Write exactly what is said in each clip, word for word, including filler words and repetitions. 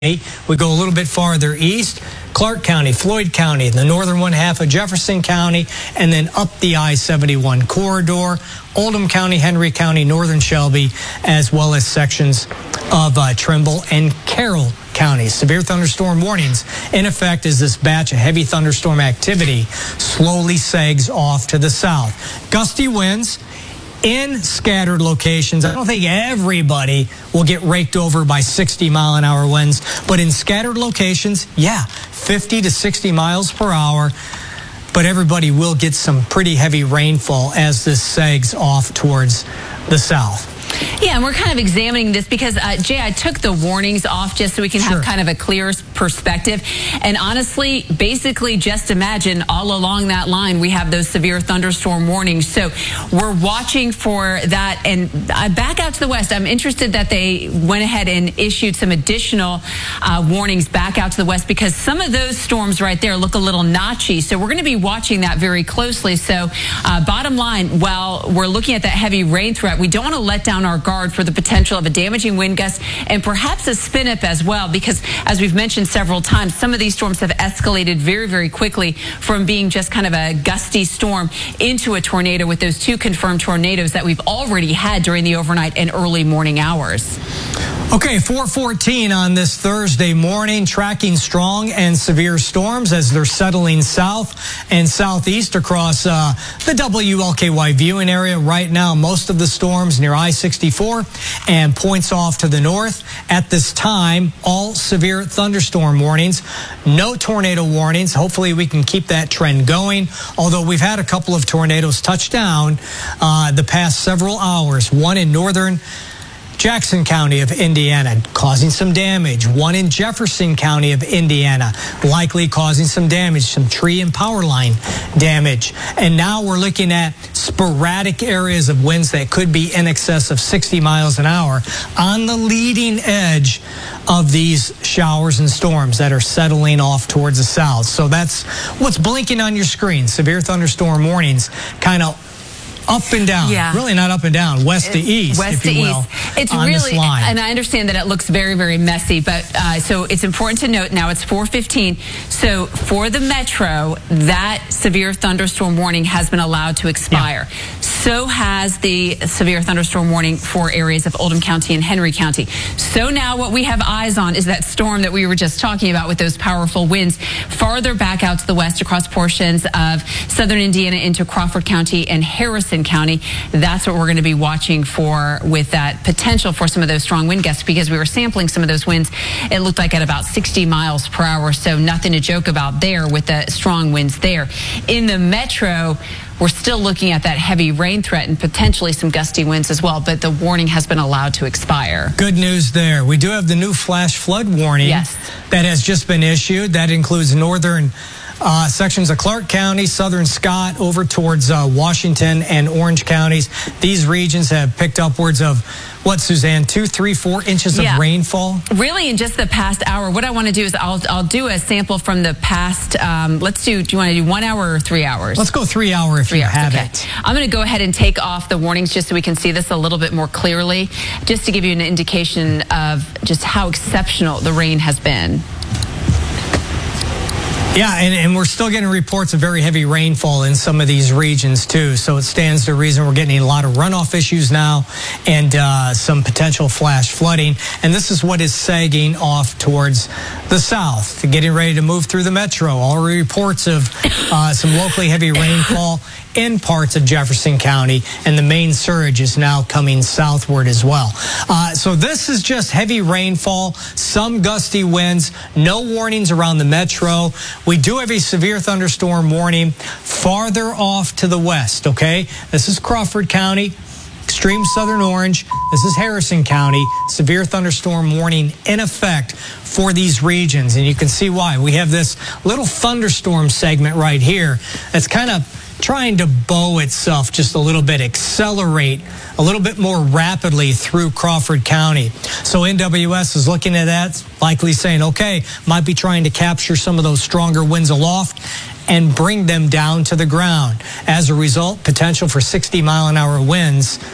We go a little bit farther east, Clark County, Floyd County, the northern one half of Jefferson County, and then up the I seventy-one corridor, Oldham County, Henry County, northern Shelby, as well as sections of uh, Trimble and Carroll counties. Severe thunderstorm warnings in effect as this batch of heavy thunderstorm activity slowly sags off to the south. Gusty winds in scattered locations. I don't think everybody will get raked over by sixty mile an hour winds, but in scattered locations, yeah, fifty to sixty miles per hour. But everybody will get some pretty heavy rainfall as this sags off towards the south. Yeah, and we're kind of examining this because, uh, Jay, I took the warnings off just so we can Sure. have kind of a clear perspective. And honestly, basically just imagine all along that line, we have those severe thunderstorm warnings. So we're watching for that. And uh, back out to the west, I'm interested that they went ahead and issued some additional uh, warnings back out to the west because some of those storms right there look a little notchy. So we're going to be watching that very closely. So uh, bottom line, while we're looking at that heavy rain threat, we don't want to let down our guard for the potential of a damaging wind gust and perhaps a spin up as well, because as we've mentioned several times, some of these storms have escalated very, very quickly from being just kind of a gusty storm into a tornado with those two confirmed tornadoes that we've already had during the overnight and early morning hours. Okay, four fourteen on this Thursday morning, tracking strong and severe storms as they're settling south and southeast across uh, the W L K Y viewing area. Right now, most of the storms near I sixty-four and points off to the north. At this time, all severe thunderstorm warnings, no tornado warnings. Hopefully we can keep that trend going, although we've had a couple of tornadoes touch down uh, the past several hours. One in northern Jackson County of Indiana, causing some damage. One in Jefferson County of Indiana, likely causing some damage, some tree and power line damage. And now we're looking at sporadic areas of winds that could be in excess of sixty miles an hour on the leading edge of these showers and storms that are settling off towards the south. So that's what's blinking on your screen. Severe thunderstorm warnings, kind of up and down. Yeah. Really not up and down, west to east, west if you to will, east. It's on really, this line. And I understand that it looks very, very messy, but uh, so it's important to note now it's four fifteen. So for the metro, that severe thunderstorm warning has been allowed to expire. Yeah. So has the severe thunderstorm warning for areas of Oldham County and Henry County. So now what we have eyes on is that storm that we were just talking about with those powerful winds farther back out to the west across portions of southern Indiana into Crawford County and Harrison County. That's what we're going to be watching for with that potential for some of those strong wind gusts, because we were sampling some of those winds. It looked like at about sixty miles per hour. So nothing to joke about there with the strong winds there. In the metro, we're still looking at that heavy rain threat and potentially some gusty winds as well, but the warning has been allowed to expire. Good news there. We do have the new flash flood warning yes. that has just been issued. That includes northern uh, sections of Clark County, southern Scott, over towards uh, Washington and Orange counties. These regions have picked upwards of, what, Suzanne, two, three, four inches yeah. of rainfall? Really, in just the past hour. What I want to do is I'll I'll do a sample from the past. Um, let's do. Do you want to do one hour or three hours? Let's go three hour if three you hours, have okay. it. I'm going to go ahead and take off the warnings just so we can see this a little bit more clearly, just to give you an indication of just how exceptional the rain has been. Yeah, and, and we're still getting reports of very heavy rainfall in some of these regions, too. So it stands to reason we're getting a lot of runoff issues now and uh, some potential flash flooding. And this is what is sagging off towards the south, getting ready to move through the metro. All reports of uh, some locally heavy rainfall in parts of Jefferson County, and the main surge is now coming southward as well. Uh, so this is just heavy rainfall, some gusty winds, no warnings around the metro. We do have a severe thunderstorm warning farther off to the west, okay? This is Crawford County, extreme southern orange. This is Harrison County. Severe thunderstorm warning in effect for these regions, and you can see why. We have this little thunderstorm segment right here that's kind of trying to bow itself just a little bit, accelerate a little bit more rapidly through Crawford County. So N W S is looking at that, likely saying, okay, might be trying to capture some of those stronger winds aloft and bring them down to the ground. As a result, potential for sixty mile an hour winds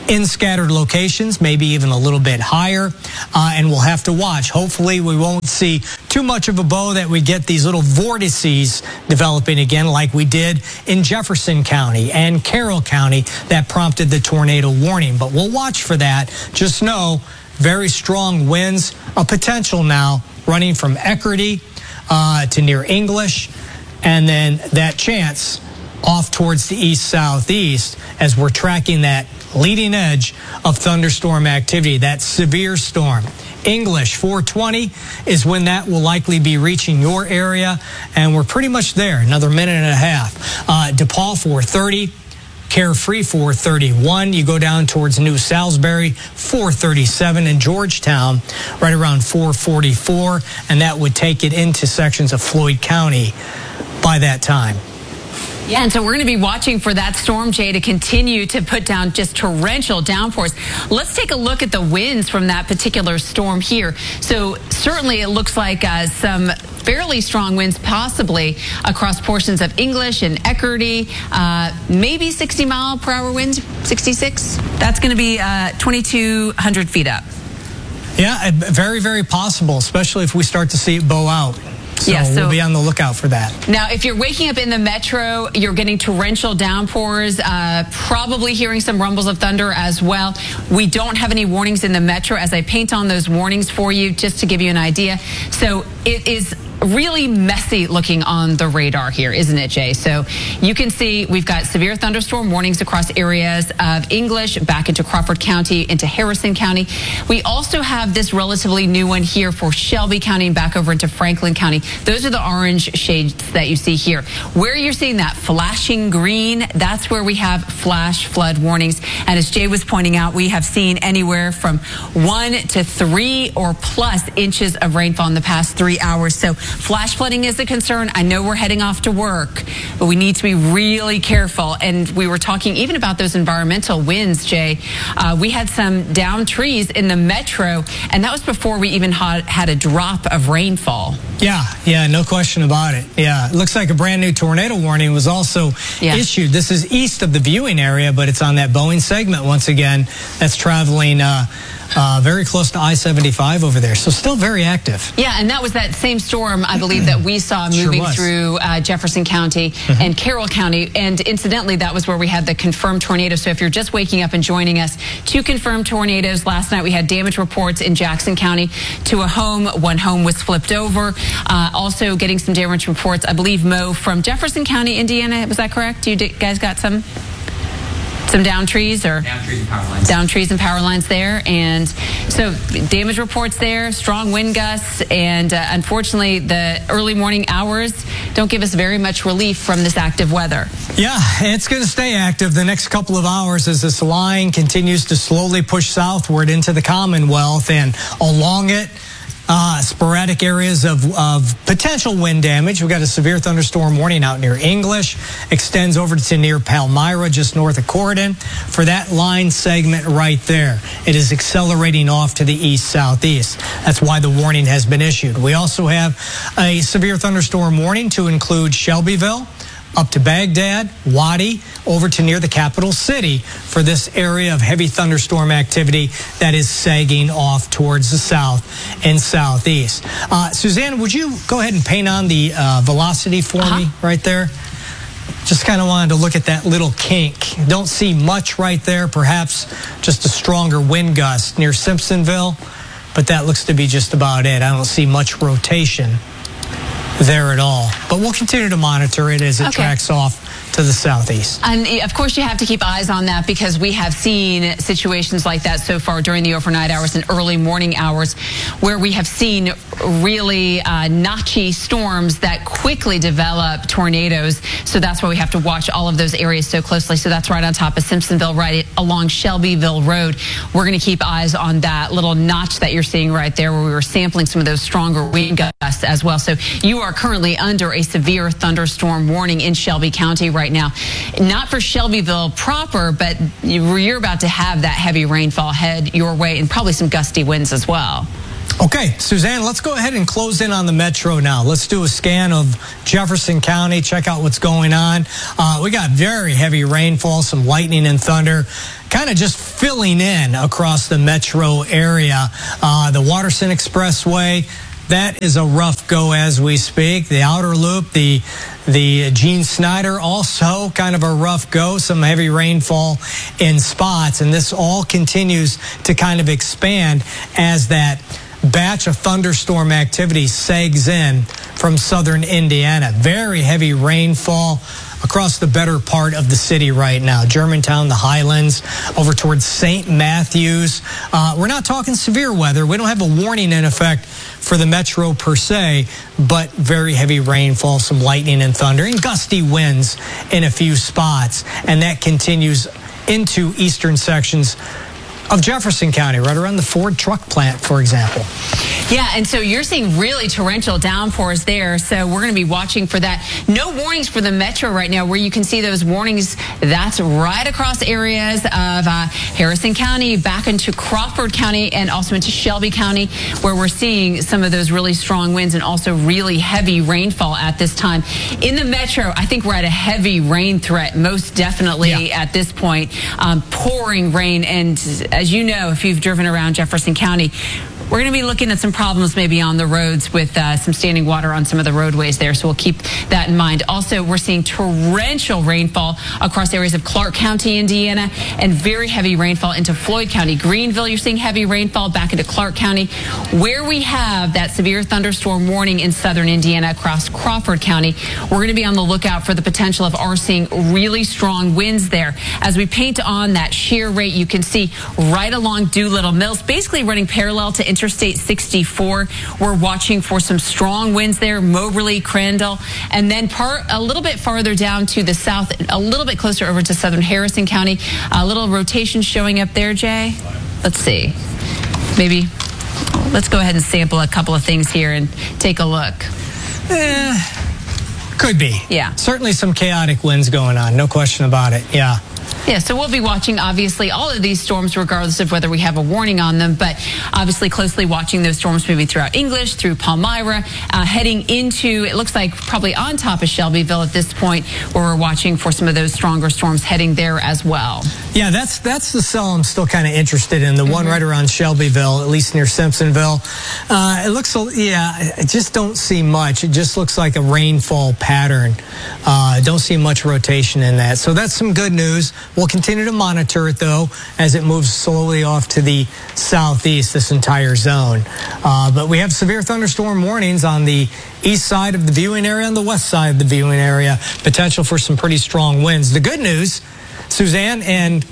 in scattered locations, maybe even a little bit higher, uh, and we'll have to watch. Hopefully we won't see too much of a bow, that we get these little vortices developing again like we did in Jefferson County and Carroll County that prompted the tornado warning. But we'll watch for that. Just know, very strong winds, a potential now running from Eckerty uh, to near English, and then that chance off towards the east-southeast as we're tracking that leading edge of thunderstorm activity, that severe storm. English, four twenty is when that will likely be reaching your area, and we're pretty much there, another minute and a half. Uh, DePaul, four thirty. Carefree, four thirty-one. You go down towards New Salisbury, four thirty-seven. In Georgetown, right around four forty-four, and that would take it into sections of Floyd County by that time. Yeah, and so we're going to be watching for that storm, Jay, to continue to put down just torrential downpours. Let's take a look at the winds from that particular storm here. So certainly it looks like uh, some fairly strong winds possibly across portions of English and Eckerty, uh, maybe sixty mile per hour wind, sixty-six. That's going to be uh, twenty-two hundred feet up. Yeah, very, very possible, especially if we start to see it bow out. So, yeah, so we'll be on the lookout for that. Now, if you're waking up in the metro, you're getting torrential downpours, uh, probably hearing some rumbles of thunder as well. We don't have any warnings in the metro as I paint on those warnings for you, just to give you an idea. So it is really messy looking on the radar here, isn't it, Jay? So you can see we've got severe thunderstorm warnings across areas of English, back into Crawford County, into Harrison County. We also have this relatively new one here for Shelby County and back over into Franklin County. Those are the orange shades that you see here. Where you're seeing that flashing green, that's where we have flash flood warnings. And as Jay was pointing out, we have seen anywhere from one to three or plus inches of rainfall in the past three hours. So flash flooding is a concern. I know we're heading off to work, but we need to be really careful. And we were talking even about those environmental winds, Jay. Uh, we had some downed trees in the metro, and that was before we even had, had a drop of rainfall. Yeah, yeah, no question about it. Yeah, it looks like a brand new tornado warning was also yeah. issued. This is east of the viewing area, but it's on that Boeing segment once again that's traveling uh, uh, very close to I seventy-five over there. So still very active. Yeah, and that was that same storm, I believe, that we saw moving sure through uh, Jefferson County mm-hmm. and Carroll County. And incidentally, that was where we had the confirmed tornado. So if you're just waking up and joining us, two confirmed tornadoes. Last night we had damage reports in Jackson County to a home. One home was flipped over. Uh, also getting some damage reports, I believe, Mo, from Jefferson County, Indiana. Was that correct? You guys got some? Some down trees or down trees and power lines. Down trees and power lines there. And so damage reports there, strong wind gusts, and uh, unfortunately the early morning hours don't give us very much relief from this active weather. Yeah, it's going to stay active the next couple of hours as this line continues to slowly push southward into the Commonwealth, and along it, Uh, sporadic areas of, of potential wind damage. We've got a severe thunderstorm warning out near English, extends over to near Palmyra, just north of Corydon. For that line segment right there, it is accelerating off to the east-southeast. That's why the warning has been issued. We also have a severe thunderstorm warning to include Shelbyville, up to Baghdad, Wadi, over to near the capital city for this area of heavy thunderstorm activity that is sagging off towards the south and southeast. Uh, Suzanne, would you go ahead and paint on the uh, velocity for uh-huh. me right there? Just kind of wanted to look at that little kink. Don't see much right there, perhaps just a stronger wind gust near Simpsonville, but that looks to be just about it. I don't see much rotation there at all. But we'll continue to monitor it as it okay. tracks off to the southeast. And of course you have to keep eyes on that, because we have seen situations like that so far during the overnight hours and early morning hours where we have seen really uh, notchy storms that quickly develop tornadoes. So that's why we have to watch all of those areas so closely. So that's right on top of Simpsonville, right along Shelbyville Road. We're going to keep eyes on that little notch that you're seeing right there where we were sampling some of those stronger wind gusts as well. So you are currently under a severe thunderstorm warning in Shelby County right now. Not for Shelbyville proper, but you're about to have that heavy rainfall head your way and probably some gusty winds as well. Okay, Suzanne, let's go ahead and close in on the metro now. Let's do a scan of Jefferson County, check out what's going on. Uh, we got very heavy rainfall, some lightning and thunder, kind of just filling in across the metro area. Uh, the Waterson Expressway, that is a rough go as we speak. The outer loop, the the Gene Snyder, also kind of a rough go. Some heavy rainfall in spots, and this all continues to kind of expand as that batch of thunderstorm activity segs in from southern Indiana. Very heavy rainfall across the better part of the city right now. Germantown, the Highlands, over towards Saint Matthews. Uh, we're not talking severe weather. We don't have a warning in effect for the metro per se, but very heavy rainfall, some lightning and thunder, and gusty winds in a few spots. And that continues into eastern sections of Jefferson County, right around the Ford truck plant, for example. Yeah, and so you're seeing really torrential downpours there, so we're going to be watching for that. No warnings for the metro right now. Where you can see those warnings, that's right across areas of uh, Harrison County, back into Crawford County, and also into Shelby County, where we're seeing some of those really strong winds and also really heavy rainfall at this time. In the metro, I think we're at a heavy rain threat, most definitely yeah. at this point. Um, pouring rain, and as you know, if you've driven around Jefferson County, we're going to be looking at some problems maybe on the roads with uh, some standing water on some of the roadways there, so we'll keep that in mind. Also, we're seeing torrential rainfall across areas of Clark County, Indiana, and very heavy rainfall into Floyd County. Greenville, you're seeing heavy rainfall back into Clark County. Where we have that severe thunderstorm warning in southern Indiana across Crawford County, we're going to be on the lookout for the potential of our seeing really strong winds there. As we paint on that shear rate, you can see right along Doolittle Mills, basically running parallel to Interstate sixty-four. We're watching for some strong winds there, Moberly, Crandall, and then part a little bit farther down to the south, a little bit closer over to southern Harrison County. A little rotation showing up there, Jay. Let's see. Maybe let's go ahead and sample a couple of things here and take a look. Eh, could be. Yeah. Certainly some chaotic winds going on, no question about it. Yeah. Yeah, so we'll be watching, obviously, all of these storms, regardless of whether we have a warning on them, but obviously closely watching those storms moving throughout English, through Palmyra, uh, heading into, it looks like probably on top of Shelbyville at this point, where we're watching for some of those stronger storms heading there as well. Yeah, that's that's the cell I'm still kind of interested in, the mm-hmm. one right around Shelbyville, at least near Simpsonville. Uh, it looks, yeah, I just don't see much. It just looks like a rainfall pattern. Uh, don't see much rotation in that. So that's some good news. We'll continue to monitor it, though, as it moves slowly off to the southeast, this entire zone. Uh, but we have severe thunderstorm warnings on the east side of the viewing area and the west side of the viewing area. Potential for some pretty strong winds. The good news, Suzanne, and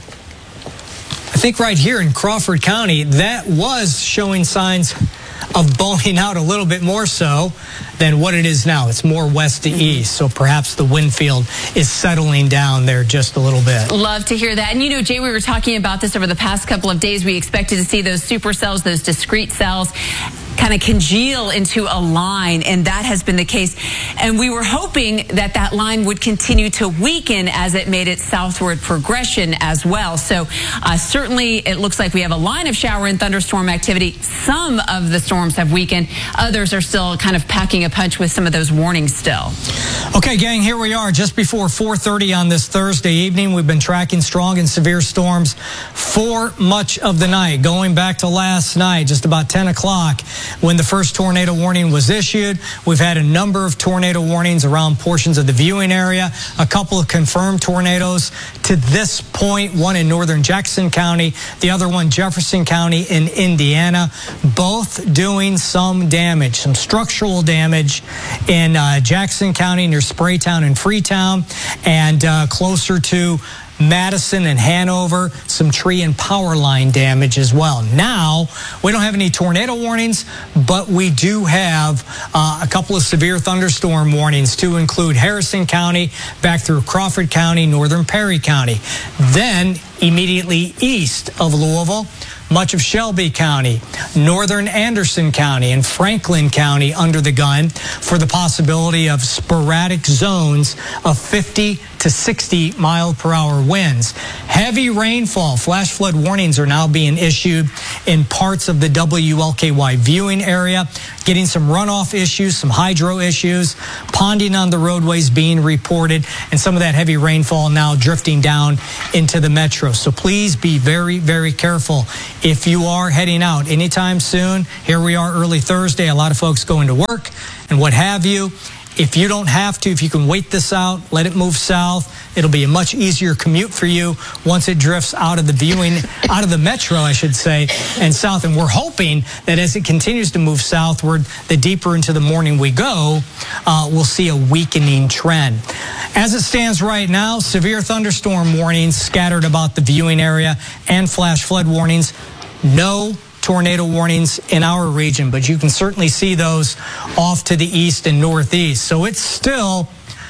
I think right here in Crawford County, that was showing signs of bowing out a little bit more so than what it is now. It's more west to east, so perhaps the wind field is settling down there just a little bit. Love to hear that. And you know, Jay, we were talking about this over the past couple of days. We expected to see those supercells, those discrete cells, kind of congeal into a line, and that has been the case. And we were hoping that that line would continue to weaken as it made its southward progression as well. So uh, certainly it looks like we have a line of shower and thunderstorm activity. Some of the storms have weakened. Others are still kind of packing a punch with some of those warnings still. Okay, gang, here we are just before four thirty on this Thursday evening. We've been tracking strong and severe storms for much of the night, going back to last night, just about ten o'clock. When the first tornado warning was issued, we've had a number of tornado warnings around portions of the viewing area, a couple of confirmed tornadoes to this point, one in northern Jackson County, the other one Jefferson County in Indiana, both doing some damage, some structural damage in uh, Jackson County near Spraytown and Freetown, and uh, closer to Madison and Hanover, some tree and power line damage as well. Now, we don't have any tornado warnings, but we do have uh, a couple of severe thunderstorm warnings to include Harrison County, back through Crawford County, northern Perry County. Then, immediately east of Louisville, much of Shelby County, northern Anderson County, and Franklin County under the gun for the possibility of sporadic zones of fifty to sixty mile per hour winds. Heavy rainfall, flash flood warnings are now being issued in parts of the W L K Y viewing area, getting some runoff issues, some hydro issues, ponding on the roadways being reported, and some of that heavy rainfall now drifting down into the metro. So please be very, very careful if you are heading out anytime soon. Here we are early Thursday, a lot of folks going to work and what have you. If you don't have to, if you can wait this out, let it move south. It'll be a much easier commute for you once it drifts out of the viewing, out of the metro, I should say, and south. And we're hoping that as it continues to move southward, the deeper into the morning we go, uh, we'll see a weakening trend. As it stands right now, severe thunderstorm warnings scattered about the viewing area and flash flood warnings. No tornado warnings in our region, but you can certainly see those off to the east and northeast. So it's still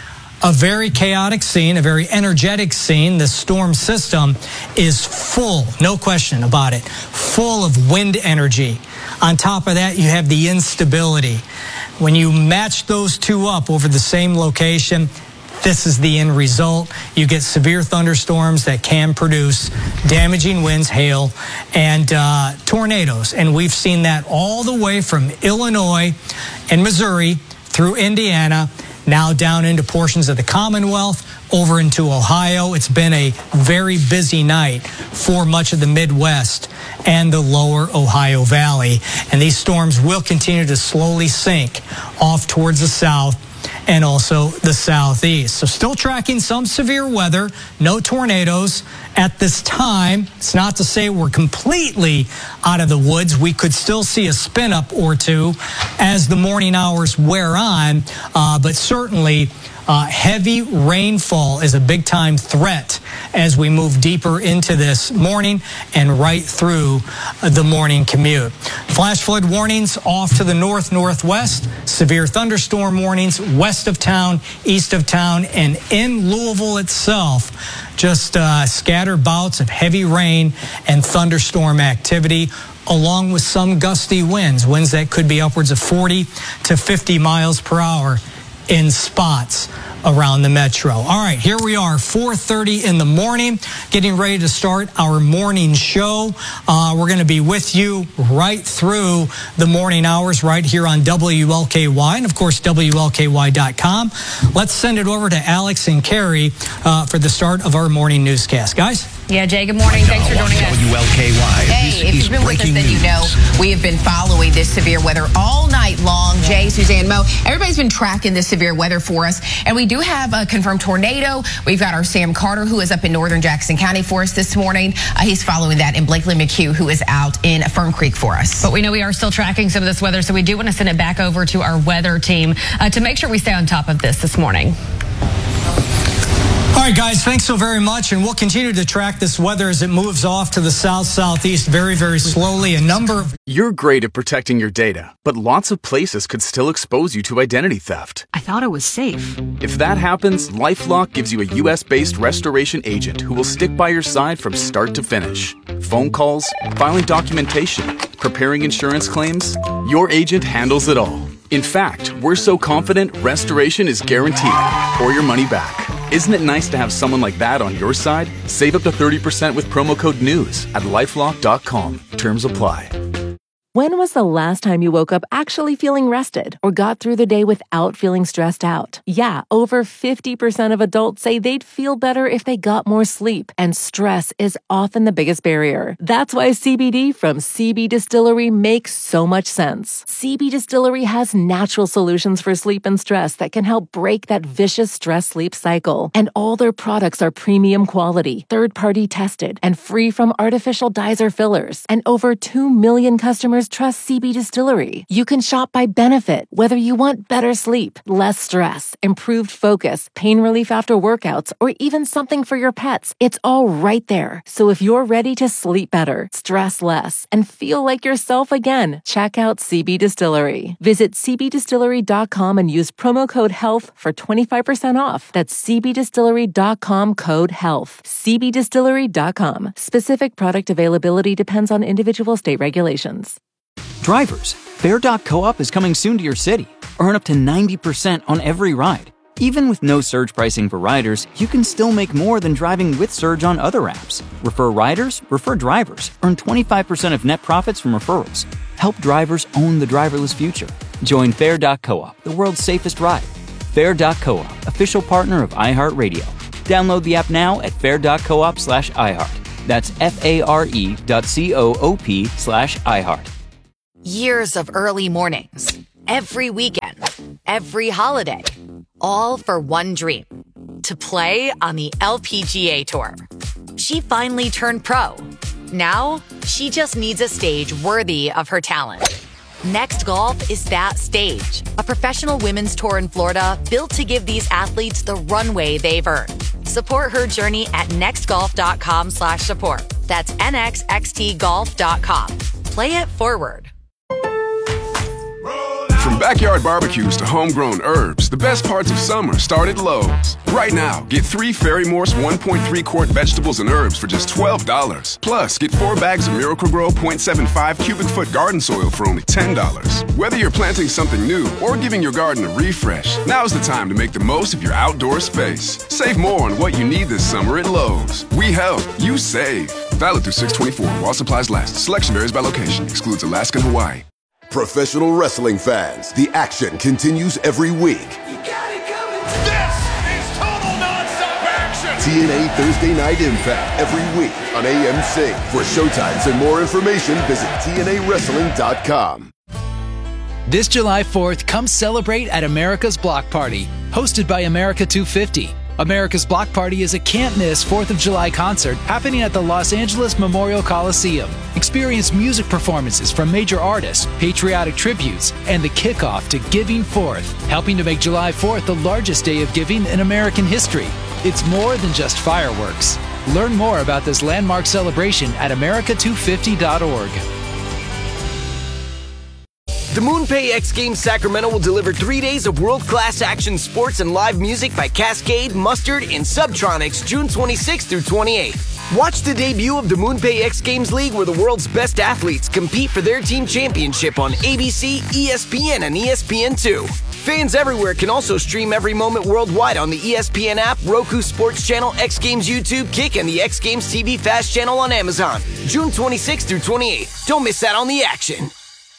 a very chaotic scene, a very energetic scene. The storm system is full, no question about it, full of wind energy. On top of that, you have the instability. When you match those two up over the same location, this is the end result. You get severe thunderstorms that can produce damaging winds, hail, and uh, tornadoes. And we've seen that all the way from Illinois and Missouri through Indiana, now down into portions of the Commonwealth, over into Ohio. It's been a very busy night for much of the Midwest and the lower Ohio Valley. And these storms will continue to slowly sink off towards the south and also the southeast. So still tracking some severe weather, no tornadoes at this time. It's not to say we're completely out of the woods. We could still see a spin up or two as the morning hours wear on, uh, but certainly Uh, heavy rainfall is a big time threat as we move deeper into this morning and right through the morning commute. Flash flood warnings off to the north, northwest, severe thunderstorm warnings west of town, east of town, and in Louisville itself, just uh, scattered bouts of heavy rain and thunderstorm activity, along with some gusty winds, winds that could be upwards of forty to fifty miles per hour in spots around the metro. All right, here we are, four thirty in the morning, getting ready to start our morning show. Uh, we're going to be with you right through the morning hours right here on W L K Y and, of course, W L K Y dot com. Let's send it over to Alex and Carrie uh, for the start of our morning newscast. Guys? Yeah, Jay, good morning. Thanks for joining us. W L K Y. Hey, if you've been with us, then you know we have been following this severe weather all night long. Jay, Suzanne, Mo, everybody's been tracking this severe weather for us. And we do have a confirmed tornado. We've got our Sam Carter, who is up in northern Jackson County for us this morning. Uh, he's following that, and Blakely McHugh, who is out in Fern Creek for us. But we know we are still tracking some of this weather, so we do want to send it back over to our weather team uh, to make sure we stay on top of this this morning. All right, guys, thanks so very much. And we'll continue to track this weather as it moves off to the south, southeast very, very slowly. A number of... You're great at protecting your data, but lots of places could still expose you to identity theft. I thought it was safe. If that happens, LifeLock gives you a U S based restoration agent who will stick by your side from start to finish. Phone calls, filing documentation, preparing insurance claims, your agent handles it all. In fact, we're so confident restoration is guaranteed or your money back. Isn't it nice to have someone like that on your side? Save up to thirty percent with promo code NEWS at lifelock dot com. Terms apply. When was the last time you woke up actually feeling rested or got through the day without feeling stressed out? Yeah, over fifty percent of adults say they'd feel better if they got more sleep, and stress is often the biggest barrier. That's why C B D from C B Distillery makes so much sense. C B Distillery has natural solutions for sleep and stress that can help break that vicious stress-sleep cycle. And all their products are premium quality, third-party tested, and free from artificial dyes or fillers. And over two million customers customers trust C B Distillery. You can shop by benefit, whether you want better sleep, less stress, improved focus, pain relief after workouts, or even something for your pets. It's all right there. So if you're ready to sleep better, stress less, and feel like yourself again, check out C B Distillery. Visit c b distillery dot com and use promo code HEALTH for twenty-five percent off. That's c b distillery dot com code HEALTH. c b distillery dot com. Specific product availability depends on individual state regulations. Drivers, Fare dot coop is coming soon to your city. Earn up to ninety percent on every ride. Even with no surge pricing for riders, you can still make more than driving with Surge on other apps. Refer riders, refer drivers. Earn twenty-five percent of net profits from referrals. Help drivers own the driverless future. Join Fare dot coop, the world's safest ride. Fare dot coop, official partner of iHeartRadio. Download the app now at fare dot coop slash iHeart. That's F-A-R-E dot C-O-O-P slash iHeart. Years of early mornings, every weekend, every holiday, all for one dream, to play on the L P G A Tour. She finally turned pro. Now, she just needs a stage worthy of her talent. Next Golf is that stage, a professional women's tour in Florida built to give these athletes the runway they've earned. Support her journey at next golf dot com slash support. That's N X X T golf dot com. Play it forward. From backyard barbecues to homegrown herbs, the best parts of summer start at Lowe's. Right now, get three Ferry Morse one point three quart vegetables and herbs for just twelve dollars. Plus, get four bags of Miracle-Gro zero point seven five cubic foot garden soil for only ten dollars. Whether you're planting something new or giving your garden a refresh, now's the time to make the most of your outdoor space. Save more on what you need this summer at Lowe's. We help, you save. Valid through six twenty-four while supplies last. Selection varies by location. Excludes Alaska and Hawaii. Professional wrestling fans, the action continues every week. You got it coming. This is total nonstop action. T N A Thursday Night Impact every week on A M C. For showtimes and more information, visit T N A wrestling dot com. This July fourth, come celebrate at America's Block Party, hosted by America two fifty. America's Block Party is a can't-miss fourth of July concert happening at the Los Angeles Memorial Coliseum. Experience music performances from major artists, patriotic tributes, and the kickoff to Giving Fourth, helping to make July fourth the largest day of giving in American history. It's more than just fireworks. Learn more about this landmark celebration at america two fifty dot org. The MoonPay X Games Sacramento will deliver three days of world-class action sports and live music by Cascade, Mustard, and Subtronics June twenty-sixth through twenty-eighth. Watch the debut of the MoonPay X Games League, where the world's best athletes compete for their team championship on A B C, E S P N, and E S P N two. Fans everywhere can also stream every moment worldwide on the E S P N app, Roku Sports Channel, X Games YouTube, Kick, and the X Games T V Fast Channel on Amazon. June twenty-sixth through twenty-eighth. Don't miss out on the action.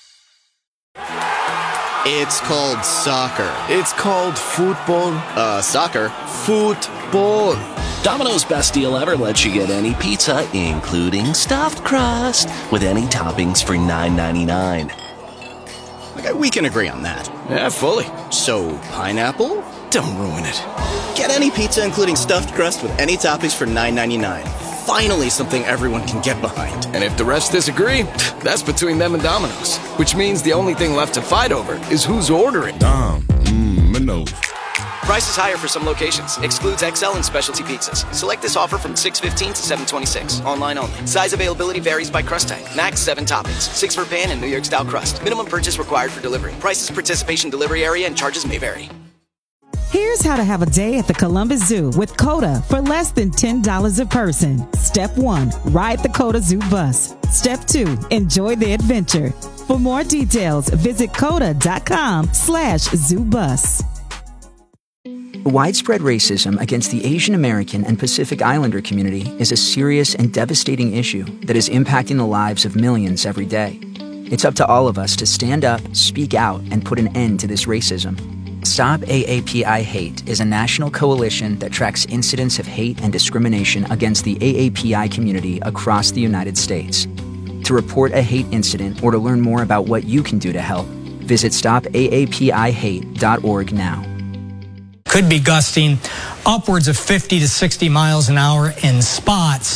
It's called soccer. It's called football. Uh, soccer. Football. Domino's best deal ever lets you get any pizza, including stuffed crust, with any toppings for nine ninety-nine. Okay, we can agree on that. Yeah, fully. So, pineapple? Don't ruin it. Get any pizza, including stuffed crust, with any toppings for nine ninety-nine. Finally, something everyone can get behind. And if the rest disagree, that's between them and Domino's. Which means the only thing left to fight over is who's ordering. Dom, mmm, Minos. Price is higher for some locations. Excludes X L and specialty pizzas. Select this offer from six fifteen to seven twenty-six. Online only. Size availability varies by crust type. Max seven toppings. Six for pan and New York style crust. Minimum purchase required for delivery. Prices, participation, delivery area, and charges may vary. Here's how to have a day at the Columbus Zoo with COTA for less than ten dollars a person. Step one, ride the COTA Zoo bus. Step two, enjoy the adventure. For more details, visit COTA.com slash zoo bus. Widespread racism against the Asian American and Pacific Islander community is a serious and devastating issue that is impacting the lives of millions every day. It's up to all of us to stand up, speak out, and put an end to this racism. Stop A A P I Hate is a national coalition that tracks incidents of hate and discrimination against the A A P I community across the United States. To report a hate incident or to learn more about what you can do to help, visit stop A A P I hate dot org now. Could be gusting upwards of fifty to sixty miles an hour in spots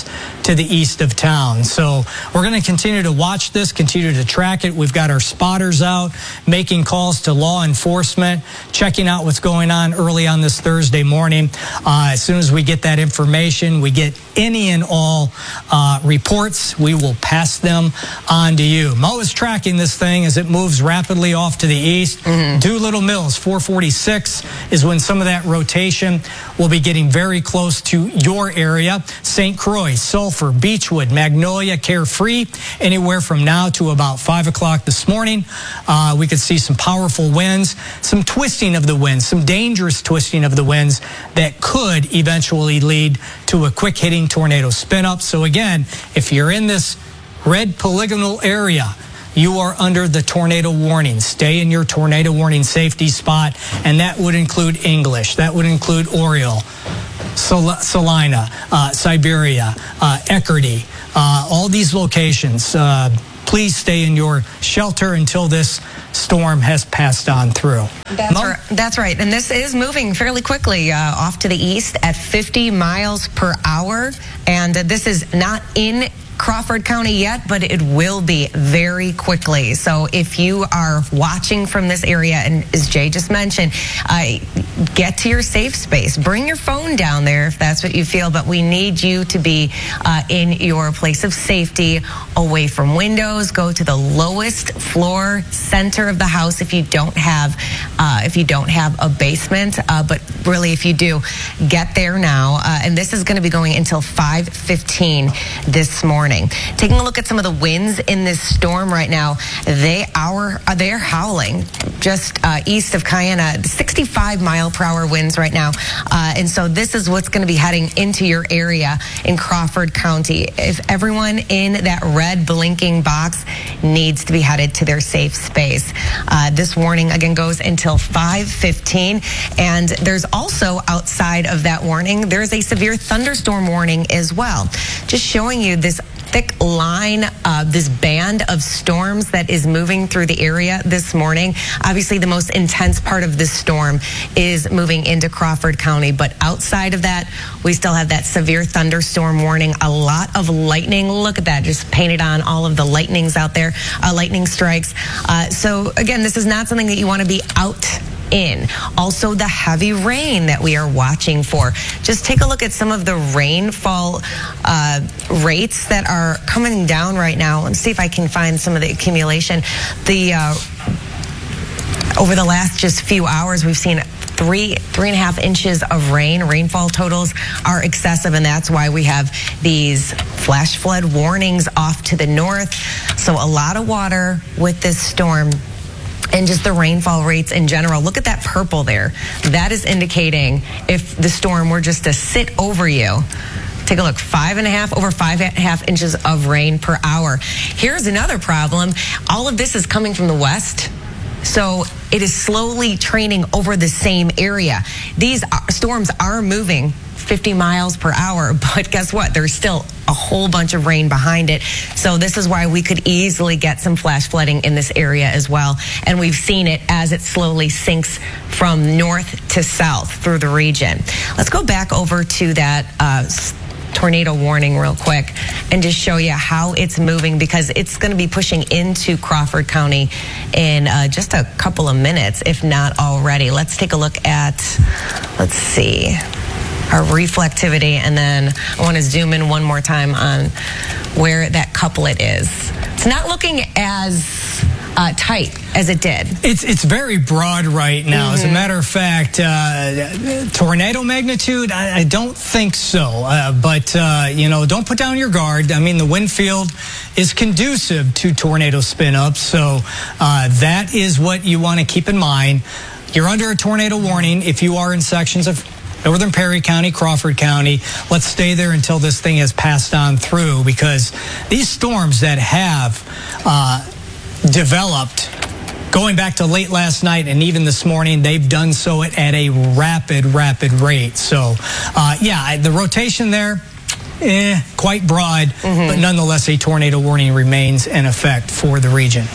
to the east of town. So we're going to continue to watch this, continue to track it. We've got our spotters out making calls to law enforcement, checking out what's going on early on this Thursday morning. Uh, as soon as we get that information, we get any and all uh, reports, we will pass them on to you. Mo is tracking this thing as it moves rapidly off to the east. Mm-hmm. Doolittle Mills, four forty-six is when some of that rotation will be getting very close to your area. Saint Croix, Sulphur, Beechwood, Magnolia, Carefree, anywhere from now to about five o'clock this morning. Uh, we could see some powerful winds, some twisting of the winds, some dangerous twisting of the winds that could eventually lead to a quick hitting tornado spin up. So again, if you're in this red polygonal area, you are under the tornado warning. Stay in your tornado warning safety spot, and that would include English. That would include Oriole, Sal- Salina, uh, Siberia, uh, Eckerty, uh, all these locations. Uh, please stay in your shelter until this storm has passed on through. That's, right. That's right. And this is moving fairly quickly uh, off to the east at fifty miles per hour. And uh, this is not in Crawford County yet, but it will be very quickly. So if you are watching from this area, and as Jay just mentioned, uh, get to your safe space. Bring your phone down there if that's what you feel, but we need you to be uh, in your place of safety, away from windows. Go to the lowest floor center of the house if you don't have uh, if you don't have a basement. Uh, but really, if you do, get there now. Uh, and this is going to be going until five fifteen this morning. Taking a look at some of the winds in this storm right now, they are they're howling just uh, east of Cayena, sixty-five mile per hour winds right now. Uh, and so this is what's going to be heading into your area in Crawford County. If everyone in that red blinking box needs to be headed to their safe space. Uh, this warning again goes until five fifteen. And there's also outside of that warning, there's a severe thunderstorm warning as well. Just showing you this thick line, uh, this band of storms that is moving through the area this morning. Obviously, the most intense part of this storm is moving into Crawford County, but outside of that, we still have that severe thunderstorm warning. A lot of lightning. Look at that, just painted on all of the lightnings out there, uh, lightning strikes. Uh, so again, this is not something that you want to be out in. Also, the heavy rain that we are watching for. Just take a look at some of the rainfall uh, rates that are coming down right now, and see if I can find some of the accumulation. The uh, over the last just few hours, we've seen three three and a half inches of rain. Rainfall totals are excessive, and that's why we have these flash flood warnings off to the north. So a lot of water with this storm. And just the rainfall rates in general. Look at that purple there. That is indicating if the storm were just to sit over you. Take a look, five and a half, over five and a half inches of rain per hour. Here's another problem. All of this is coming from the west. So it is slowly training over the same area. These are, storms are moving fifty miles per hour, but guess what? There's still a whole bunch of rain behind it. So this is why we could easily get some flash flooding in this area as well. And we've seen it as it slowly sinks from north to south through the region. Let's go back over to that uh, tornado warning real quick and just show you how it's moving, because it's going to be pushing into Crawford County in uh, just a couple of minutes, if not already. Let's take a look at, let's see, our reflectivity, and then I want to zoom in one more time on where that couplet is. It's not looking as uh, tight as it did. It's it's very broad right now. Mm-hmm. As a matter of fact, uh, tornado magnitude, I, I don't think so. Uh, but, uh, you know, don't put down your guard. I mean, the wind field is conducive to tornado spin-ups, so uh, that is what you want to keep in mind. You're under a tornado warning if you are in sections of Northern Perry County, Crawford County. Let's stay there until this thing has passed on through, because these storms that have uh, developed going back to late last night and even this morning, they've done so at a rapid, rapid rate. So, uh, yeah, the rotation there, eh, quite broad, mm-hmm. but nonetheless, a tornado warning remains in effect for the region.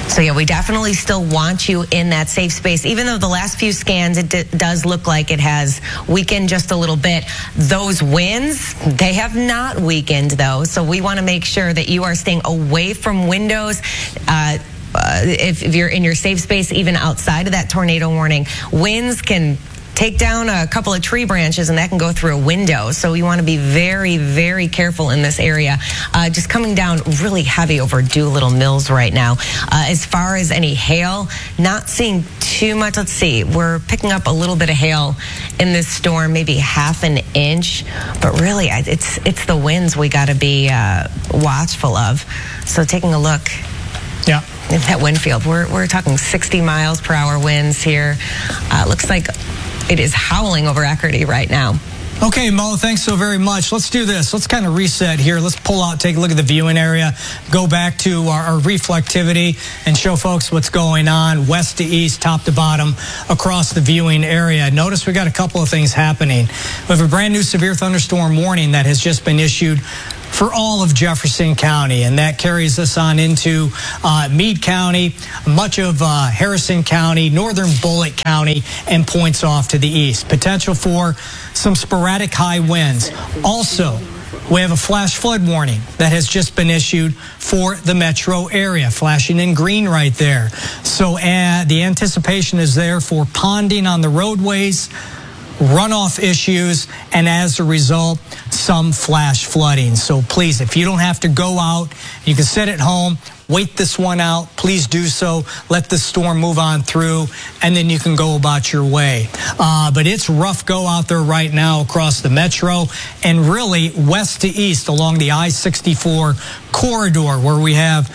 So, yeah, we definitely still want you in that safe space. Even though the last few scans, it d- does look like it has weakened just a little bit. Those winds, they have not weakened, though. So we want to make sure that you are staying away from windows. Uh, uh, if, if you're in your safe space, even outside of that tornado warning, winds can take down a couple of tree branches and that can go through a window. So you want to be very, very careful in this area. Uh, just coming down really heavy over Doolittle Mills right now. Uh, as far as any hail, not seeing too much. Let's see. We're picking up a little bit of hail in this storm, maybe half an inch. But really, it's it's the winds we got to be uh, watchful of. So taking a look. Yeah. In that wind field, we're, we're talking sixty miles per hour winds here. Uh, looks like it is howling over Eckerty right now. Okay, Mo, thanks so very much. Let's do this. Let's kind of reset here. Let's pull out, take a look at the viewing area, go back to our, our reflectivity and show folks what's going on west to east, top to bottom, across the viewing area. Notice we got a couple of things happening. We have a brand new severe thunderstorm warning that has just been issued for all of Jefferson County, and that carries us on into uh, Meade County, much of uh, Harrison County, northern Bullitt County, and points off to the east. Potential for some sporadic high winds. Also, we have a flash flood warning that has just been issued for the metro area, flashing in green right there. So uh, the anticipation is there for ponding on the roadways, runoff issues, and as a result, some flash flooding. So please, if you don't have to go out, you can sit at home, wait this one out. Please do so. Let the storm move on through, and then you can go about your way. Uh, but it's rough go out there right now across the metro and really west to east along the I sixty-four corridor, where we have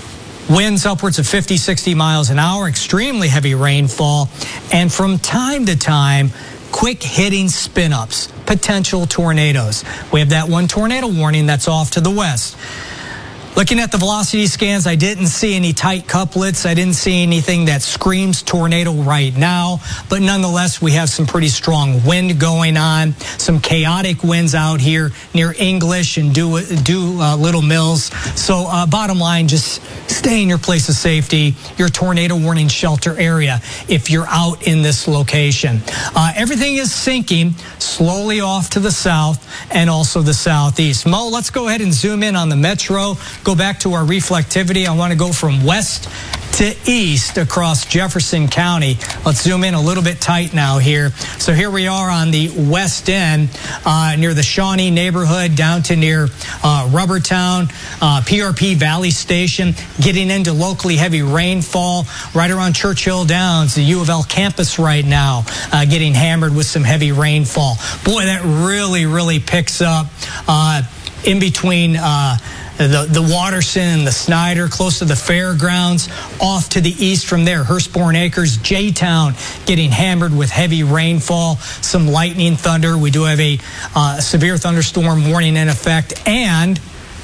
winds upwards of fifty, sixty miles an hour, extremely heavy rainfall, and from time to time, quick hitting spin-ups, potential tornadoes. We have that one tornado warning that's off to the west. Looking at the velocity scans, I didn't see any tight couplets. I didn't see anything that screams tornado right now. But nonetheless, we have some pretty strong wind going on, some chaotic winds out here near English and Do, Do uh, Little Mills. So uh, bottom line, just stay in your place of safety, your tornado warning shelter area if you're out in this location. Uh, everything is sinking slowly off to the south and also the southeast. Mo, let's go ahead and zoom in on the metro. Go back to our reflectivity. I want to go from west to east across Jefferson County. Let's zoom in a little bit tight now here. So here we are on the west end, uh, near the Shawnee neighborhood, down to near uh, Rubbertown, uh, P R P Valley Station, getting into locally heavy rainfall right around Churchill Downs, the U of L campus right now, uh, getting hammered with some heavy rainfall. Boy, that really, really picks up uh, in between uh, The, the Watterson and the Snyder, close to the fairgrounds. Off to the east from there, Hurstbourne Acres, J-Town getting hammered with heavy rainfall, some lightning, thunder. We do have a uh, severe thunderstorm warning in effect, and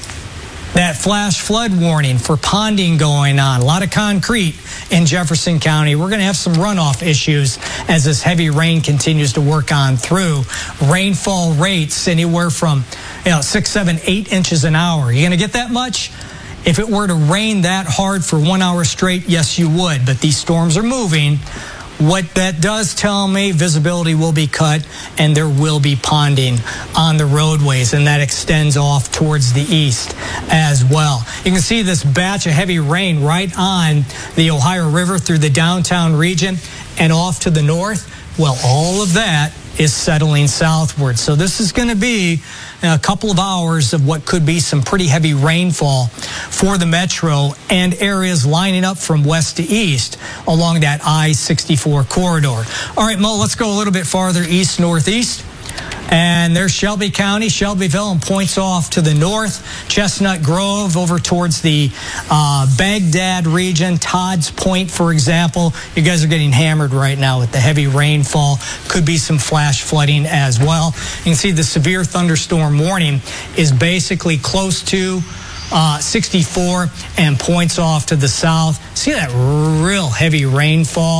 that flash flood warning for ponding going on. A lot of concrete in Jefferson County. We're going to have some runoff issues as this heavy rain continues to work on through. Rainfall rates anywhere from you know, six, seven, eight inches an hour. You going to get that much? If it were to rain that hard for one hour straight, yes, you would. But these storms are moving. What that does tell me, visibility will be cut and there will be ponding on the roadways, and that extends off towards the east as well. You can see this batch of heavy rain right on the Ohio River through the downtown region and off to the north. Well, all of that is settling southward. So this is going to be a couple of hours of what could be some pretty heavy rainfall for the metro and areas lining up from west to east along that I sixty-four corridor. All right, Mo, let's go a little bit farther east, northeast. And there's Shelby County, Shelbyville, and points off to the north. Chestnut Grove over towards the uh, Baghdad region. Todd's Point, for example. You guys are getting hammered right now with the heavy rainfall. Could be some flash flooding as well. You can see the severe thunderstorm warning is basically close to Uh, sixty-four and points off to the south. See that real heavy rainfall?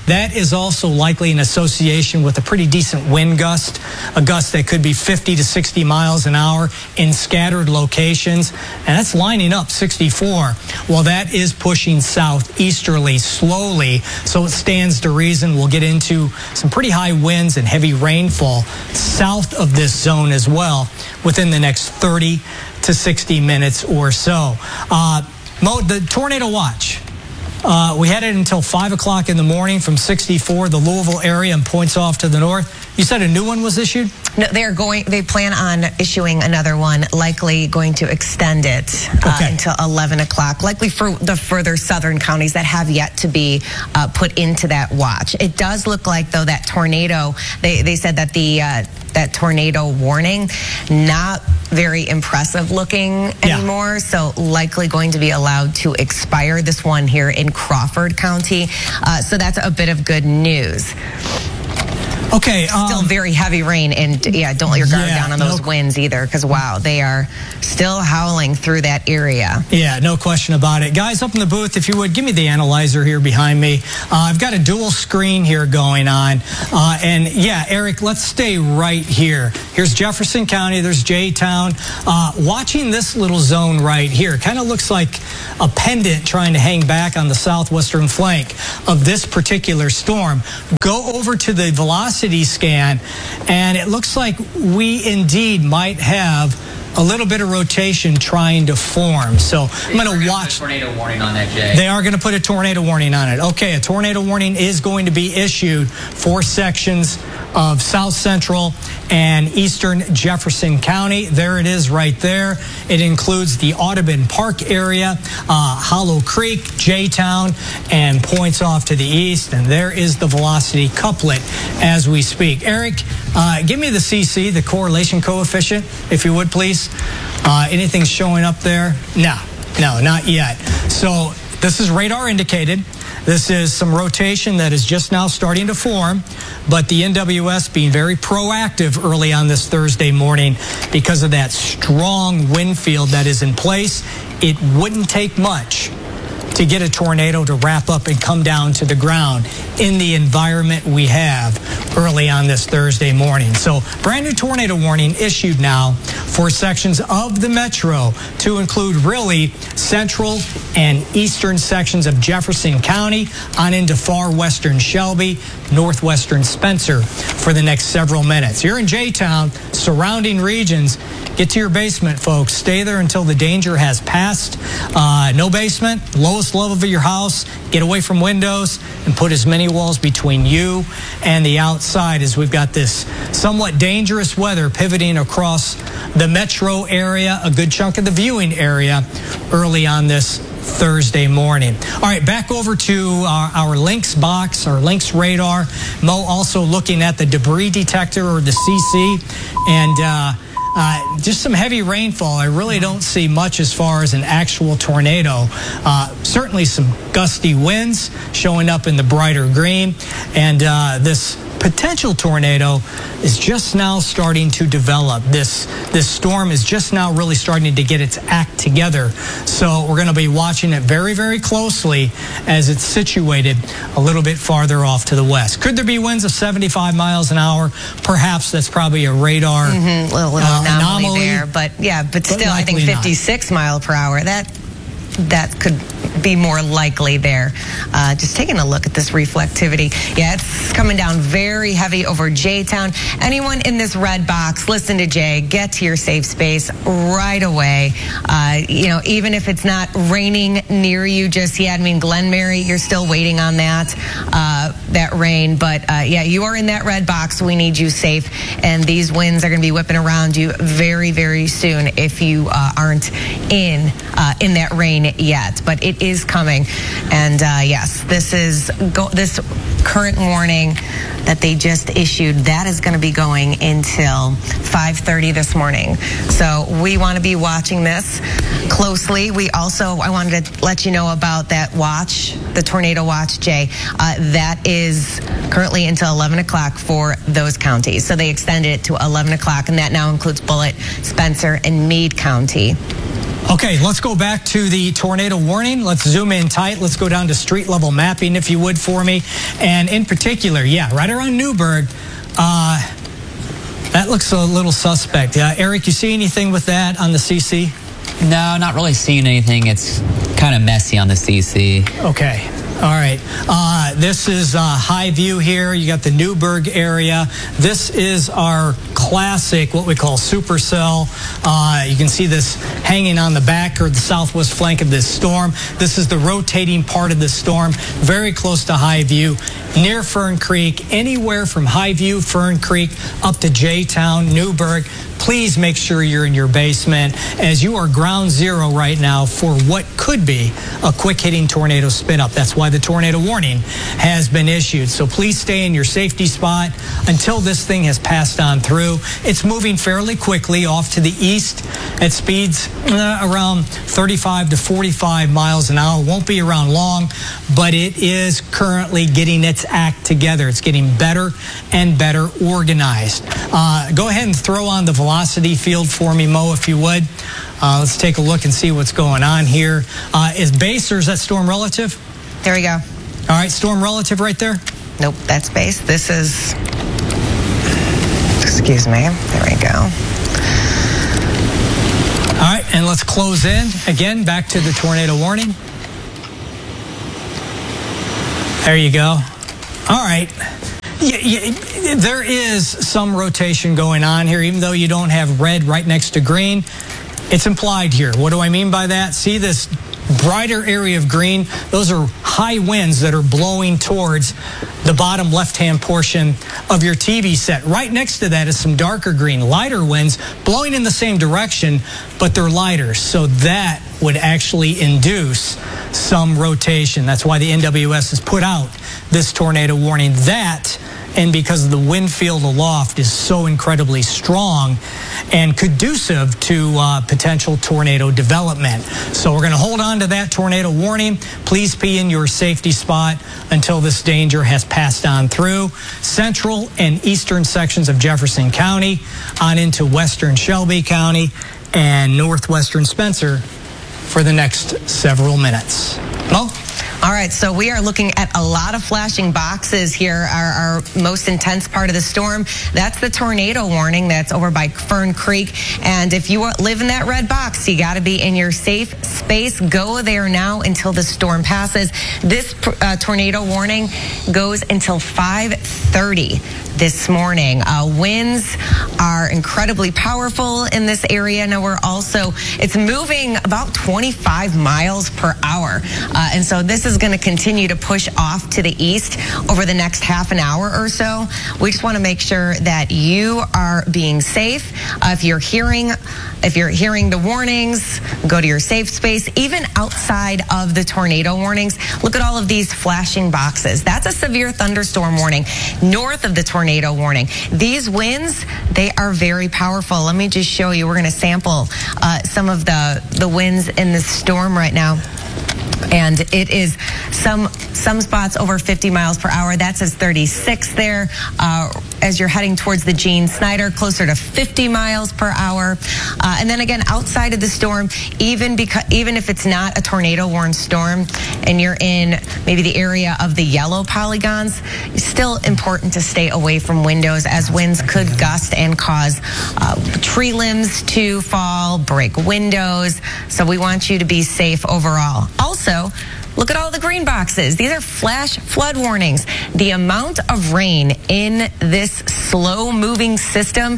that is also likely in association with a pretty decent wind gust, a gust that could be fifty to sixty miles an hour in scattered locations, and that's lining up sixty-four. Well, that is pushing southeasterly slowly, so it stands to reason we'll get into some pretty high winds and heavy rainfall south of this zone as well within the next thirty to sixty minutes or so. Uh, Mo, the tornado watch. Uh, we had it until five o'clock in the morning from sixty-four, the Louisville area, and points off to the north. You said a new one was issued? No, they're going. They plan on issuing another one, likely going to extend it uh, Okay. until eleven o'clock, likely for the further southern counties that have yet to be uh, put into that watch. It does look like, though, that tornado, they, they said that the uh, that tornado warning, not very impressive looking anymore, so likely going to be allowed to expire, this one here in Crawford County. Uh, so that's a bit of good news. Okay. Um, still very heavy rain, and yeah, don't let your guard yeah, down on those no, winds either, because wow, they are still howling through that area. Yeah, no question about it. Guys, up in the booth, if you would, give me the analyzer here behind me. Uh, I've got a dual screen here going on. Uh, and yeah, Eric, let's stay right here. Here's Jefferson County, there's J-Town. Uh, watching this little zone right here, kind of looks like a pendant trying to hang back on the southwestern flank of this particular storm. Go over to the velocity scan, and it looks like we indeed might have a little bit of rotation trying to form. So I'm going to watch. Put a tornado warning on that, Jay. They are going to put a tornado warning on it. Okay, a tornado warning is going to be issued for sections of South Central and Eastern Jefferson County. There it is right there. It includes the Audubon Park area, uh, Hollow Creek, J-Town, and points off to the east. And there is the velocity couplet as we speak. Eric, uh, give me the C C, the correlation coefficient, if you would, please. Uh, anything showing up there? No, no, not yet. So this is radar indicated. This is some rotation that is just now starting to form, but the N W S being very proactive early on this Thursday morning because of that strong wind field that is in place. It wouldn't take much to get a tornado to wrap up and come down to the ground in the environment we have early on this Thursday morning. So brand new tornado warning issued now for sections of the metro to include really central and eastern sections of Jefferson County on into far western Shelby, northwestern Spencer for the next several minutes. Here in J-Town, surrounding regions, get to your basement, folks. Stay there until the danger has passed. Uh, no basement, lowest level of your house. Get away from windows and put as many walls between you and the outside as we've got this somewhat dangerous weather pivoting across the metro area, a good chunk of the viewing area early on this Thursday morning. All right, back over to our, our Lynx box, our Lynx radar. Mo also looking at the debris detector, or the C C, and uh, Uh, just some heavy rainfall. I really don't see much as far as an actual tornado. Uh, certainly some gusty winds showing up in the brighter green. And uh, this potential tornado is just now starting to develop. This this storm is just now really starting to get its act together. So we're going to be watching it very, very closely as it's situated a little bit farther off to the west. Could there be winds of seventy-five miles an hour? Perhaps that's probably a radar Mm-hmm. Little, little uh, anomaly, anomaly there, but yeah, but, but still, I think likely not. fifty-six mile per hour. That that could be more likely there. Uh, just taking a look at this reflectivity. Yeah, it's coming down very heavy over J-Town. Anyone in this red box, listen to Jay, get to your safe space right away. Uh, you know, even if it's not raining near you just yet. I mean, Glen Mary, you're still waiting on that, uh, that rain. But uh, yeah, you are in that red box. We need you safe. And these winds are going to be whipping around you very, very soon if you uh, aren't in, uh, in that rain yet. But it is coming. And uh, yes, this is go- this current warning that they just issued, that is going to be going until five thirty this morning. So we want to be watching this closely. We also, I wanted to let you know about that watch, the tornado watch, Jay. Uh, that is currently until eleven o'clock for those counties. So they extended it to eleven o'clock, and that now includes Bullitt, Spencer, and Meade County. Okay, let's go back to the tornado warning. Let's zoom in tight. Let's go down to street level mapping, if you would, for me. And in particular, yeah, right around Newburgh, uh, that looks a little suspect. Uh, Eric, you see anything with that on the C C? No, not really seeing anything. It's kind of messy on the C C. Okay. All right. Uh, this is uh, high view here. You got the Newburgh area. This is our classic, what we call supercell. Uh, you can see this hanging on the back or the southwest flank of this storm. This is the rotating part of the storm, very close to high view, near Fern Creek, anywhere from high view, Fern Creek, up to J-Town, Newburgh. Please make sure you're in your basement, as you are ground zero right now for what could be a quick hitting tornado spin up. That's why the tornado warning has been issued. So please stay in your safety spot until this thing has passed on through. It's moving fairly quickly off to the east at speeds uh, around thirty-five to forty-five miles an hour. Won't be around long, but it is currently getting its act together. It's getting better and better organized. Uh, go ahead and throw on the velocity field for me, Mo, if you would. Uh, let's take a look and see what's going on here. Uh, is base or is that storm relative? There we go. All right, storm relative right there? Nope, that's base. This is, excuse me, there we go. All right, and let's close in. Again, back to the tornado warning. There you go. All right. Yeah, yeah, there is some rotation going on here, even though you don't have red right next to green. It's implied here. What do I mean by that? See this brighter area of green? Those are high winds that are blowing towards the bottom left-hand portion of your T V set. Right next to that is some darker green, lighter winds blowing in the same direction, but they're lighter. So that would actually induce some rotation. That's why the N W S has put out this tornado warning. That, and because the wind field aloft is so incredibly strong and conducive to uh, potential tornado development. So we're going to hold on to that tornado warning. Please be in your safety spot until this danger has passed on through central and eastern sections of Jefferson County on into western Shelby County and northwestern Spencer for the next several minutes. Mo? All right, so we are looking at a lot of flashing boxes here, our, our most intense part of the storm. That's the tornado warning that's over by Fern Creek. And if you live in that red box, you got to be in your safe space. Go there now until the storm passes. This uh, tornado warning goes until five thirty this morning. Uh, winds are incredibly powerful in this area. Now we're also, it's moving about twenty-five miles per hour. Uh, and so this is going to continue to push off to the east over the next half an hour or so. We just want to make sure that you are being safe. Uh, if you're hearing, if you're hearing the warnings, go to your safe space. Even outside of the tornado warnings, look at all of these flashing boxes. That's a severe thunderstorm warning north of the tornado warning. These winds, they are very powerful. Let me just show you. We're going to sample uh, some of the, the winds in this storm right now. And it is some some spots over fifty miles per hour. That says thirty-six there. Uh, as you're heading towards the Gene Snyder, closer to fifty miles per hour. Uh, and then again, outside of the storm, even because even if it's not a tornado-warned storm, and you're in maybe the area of the yellow polygons, it's still important to stay away from windows, as winds could gust and cause uh, tree limbs to fall, break windows. So we want you to be safe overall. Also, look at all the green boxes. These are flash flood warnings. The amount of rain in this slow-moving system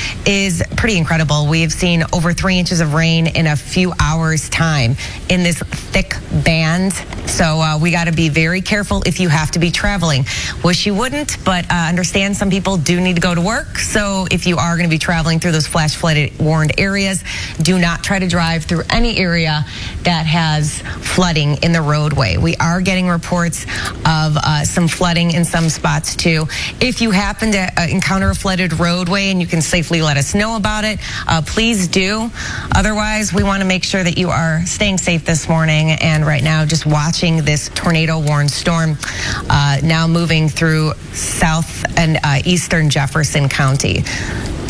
is pretty incredible. We've seen over three inches of rain in a few hours' time in this thick band. So uh, we got to be very careful if you have to be traveling. Wish you wouldn't, but uh, understand some people do need to go to work. So if you are going to be traveling through those flash flooded warned areas, do not try to drive through any area that has flooding in the roadway. We are getting reports of uh, some flooding in some spots too. If you happen to uh, encounter a flooded roadway and you can safely let us know about it, uh, please do. Otherwise, we want to make sure that you are staying safe this morning. And right now, just watching this tornado-warned storm uh, now moving through south and uh, eastern Jefferson County.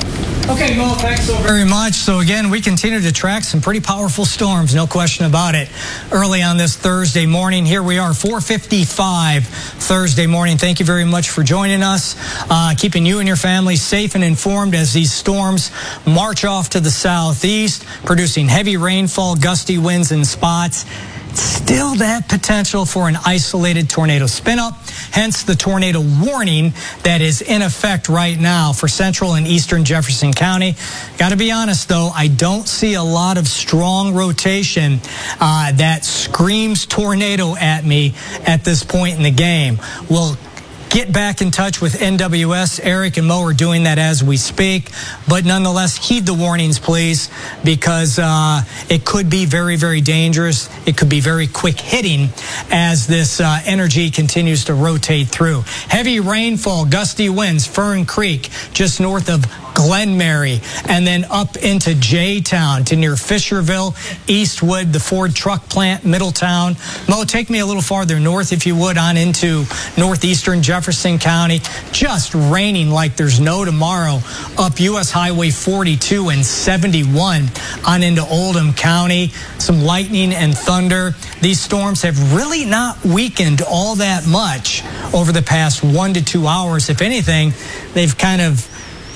Okay, well, thanks so very much. So again, we continue to track some pretty powerful storms, no question about it. Early on this Thursday morning, here we are, four fifty-five Thursday morning. Thank you very much for joining us, uh, keeping you and your family safe and informed as these storms march off to the southeast, producing heavy rainfall, gusty winds in spots. Still that potential for an isolated tornado spin-up, hence the tornado warning that is in effect right now for central and eastern Jefferson County. Got to be honest, though, I don't see a lot of strong rotation uh, that screams tornado at me at this point in the game. We'll get back in touch with N W S. Eric and Mo are doing that as we speak. But nonetheless, heed the warnings, please, because uh, it could be very, very dangerous. It could be very quick hitting as this uh, energy continues to rotate through. Heavy rainfall, gusty winds, Fern Creek, just north of Glen Mary, and then up into J-Town to near Fisherville, Eastwood, the Ford truck plant, Middletown. Mo, take me a little farther north, if you would, on into northeastern Jefferson County. Just raining like there's no tomorrow up U S Highway forty-two and seventy-one on into Oldham County. Some lightning and thunder. These storms have really not weakened all that much over the past one to two hours. If anything, they've kind of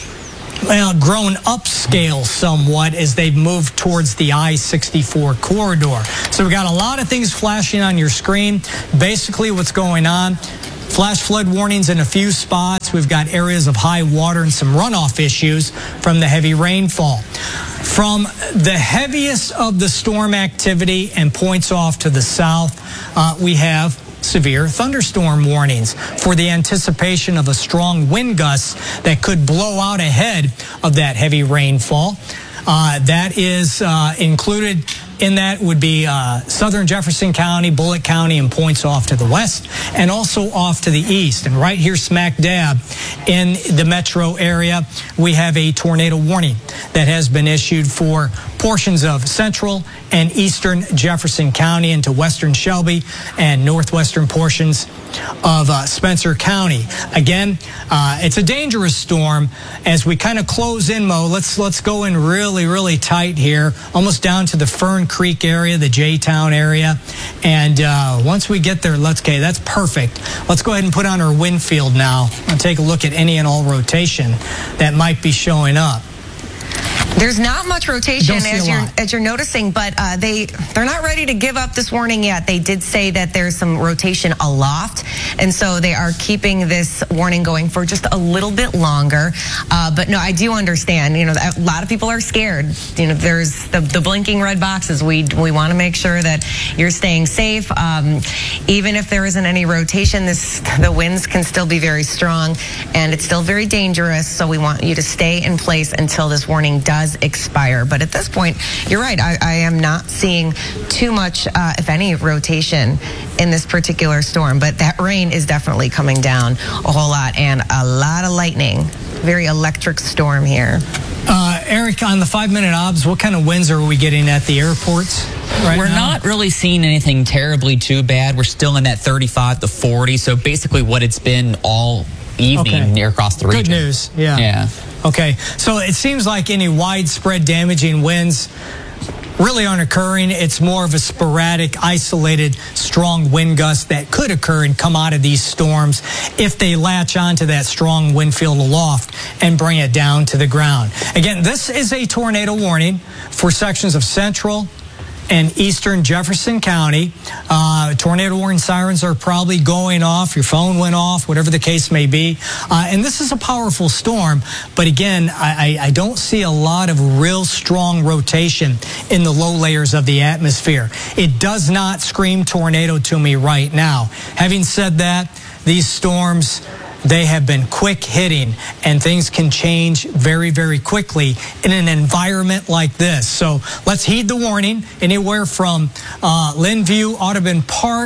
well, grown upscale somewhat as they've moved towards the I sixty-four corridor. So we've got a lot of things flashing on your screen. Basically what's going on, flash flood warnings in a few spots. We've got areas of high water and some runoff issues from the heavy rainfall. From the heaviest of the storm activity and points off to the south, uh, we have severe thunderstorm warnings for the anticipation of a strong wind gust that could blow out ahead of that heavy rainfall. Uh, that is uh, included in that would be uh, southern Jefferson County, Bullitt County, and points off to the west, and also off to the east. And right here smack dab in the metro area, we have a tornado warning that has been issued for portions of central and eastern Jefferson County into western Shelby and northwestern portions of uh, Spencer County. Again, uh, it's a dangerous storm. As we kind of close in, Mo, let's let's go in really, really tight here, almost down to the Fern Creek area, the J-Town area. And uh, once we get there, let's, okay, that's perfect. Let's go ahead and put on our wind field now and take a look at any and all rotation that might be showing up. There's not much rotation as you're as you're noticing, but uh, they they're not ready to give up this warning yet. They did say that there's some rotation aloft, and so they are keeping this warning going for just a little bit longer. Uh, but no, I do understand. You know, a lot of people are scared. You know, there's the, the blinking red boxes. We we want to make sure that you're staying safe. Um, even if there isn't any rotation, this the winds can still be very strong, and it's still very dangerous. So we want you to stay in place until this warning does expire. But at this point, you're right. I, I am not seeing too much, uh, if any, rotation in this particular storm. But that rain is definitely coming down a whole lot, and a lot of lightning. Very electric storm here. Uh, Eric, on the five-minute obs, what kind of winds are we getting at the airports right We're now? not really seeing anything terribly too bad. We're still in that thirty-five to forty. So basically what it's been all evening Okay. near across the region. Good news. Yeah. Yeah. Okay. So it seems like any widespread damaging winds really aren't occurring. It's more of a sporadic, isolated, strong wind gust that could occur and come out of these storms if they latch onto that strong wind field aloft and bring it down to the ground. Again, this is a tornado warning for sections of central and eastern Jefferson County. Uh, tornado warning sirens are probably going off. Your phone went off, whatever the case may be. Uh, and this is a powerful storm. But again, I, I don't see a lot of real strong rotation in the low layers of the atmosphere. It does not scream tornado to me right now. Having said that, these storms, they have been quick hitting, and things can change very, very quickly in an environment like this. So let's heed the warning. Anywhere from uh, Linview, Audubon Park,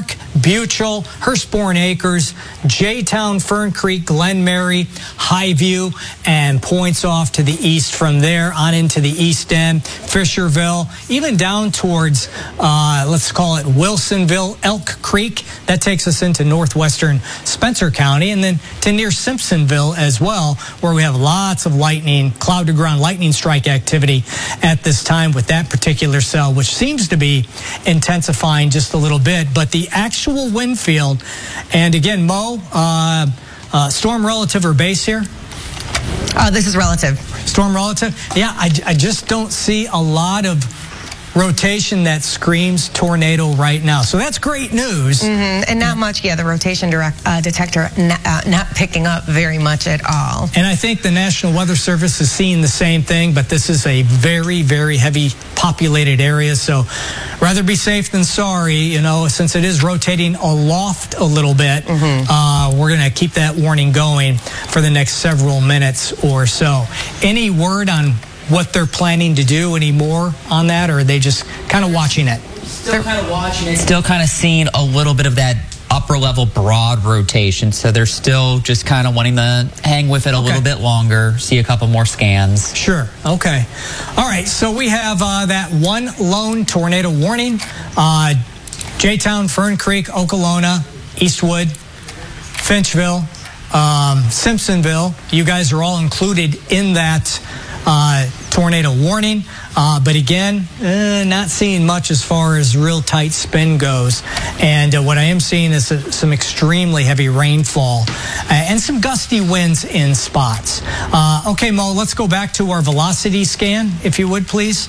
Buchel, Hurstbourne Acres, J-Town, Fern Creek, Glen Mary, Highview, and points off to the east from there on into the east end, Fisherville, even down towards, uh, let's call it Wilsonville, Elk Creek. That takes us into northwestern Spencer County, and then to near Simpsonville as well, where we have lots of lightning, cloud-to-ground lightning strike activity at this time with that particular cell, which seems to be intensifying just a little bit. But the actual wind field, and again, Mo, uh, uh, storm relative or base here? Oh, this is relative. Storm relative? Yeah, I, I just don't see a lot of rotation that screams tornado right now. So that's great news. Mm-hmm. And not much, yeah, the rotation direct, uh, detector not, uh, not picking up very much at all. And I think the National Weather Service is seeing the same thing, but this is a very, very heavy populated area. So rather be safe than sorry, you know, since it is rotating aloft a little bit. Mm-hmm. uh, we're going to keep that warning going for the next several minutes or so. Any word on what they're planning to do anymore on that, or are they just kind of watching it? Still kind of watching it. Still kind of seeing a little bit of that upper level broad rotation. So they're still just kind of wanting to hang with it a okay. little bit longer, see a couple more scans. Sure. Okay. All right. So we have uh, that one lone tornado warning. Uh, J-Town, Fern Creek, Okolona, Eastwood, Finchville, um, Simpsonville. You guys are all included in that Uh, tornado warning, uh, but again, uh, not seeing much as far as real tight spin goes. And uh, what I am seeing is uh, some extremely heavy rainfall uh, and some gusty winds in spots. Uh, okay, Mo, let's go back to our velocity scan, if you would, please.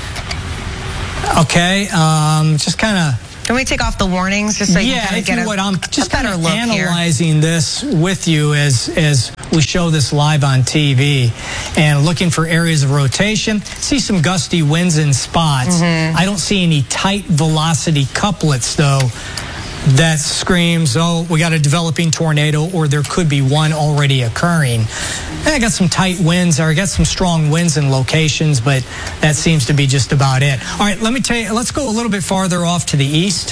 Okay, um, just kind of. Can we take off the warnings just so you yeah, can get you a, would, I'm just a better look analyzing here. this with you as as we show this live on T V and looking for areas of rotation. See some gusty winds in spots. Mm-hmm. I don't see any tight velocity couplets though that screams, oh, we got a developing tornado, or there could be one already occurring. And I got some tight winds, or I got some strong winds in locations, but that seems to be just about it. All right, let me tell you, let's go a little bit farther off to the east.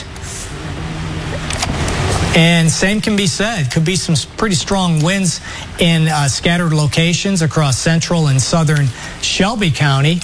And same can be said. Could be some pretty strong winds in uh, scattered locations across central and southern Shelby County.